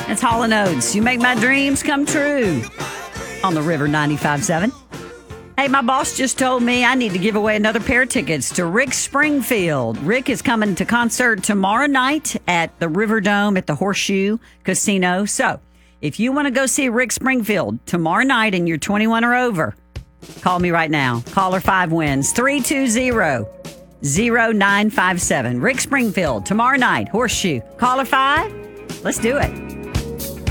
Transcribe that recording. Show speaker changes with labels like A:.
A: It's Hall & Oates. You make my dreams come true on the River 95.7. Hey, my boss just told me I need to give away another pair of tickets to Rick Springfield. Rick is coming to concert tomorrow night at the River Dome at the Horseshoe Casino. So if you want to go see Rick Springfield tomorrow night and you're 21 or over, call me right now. Caller 5 wins 320-0957. Rick Springfield tomorrow night, Horseshoe. Caller 5. Let's do it.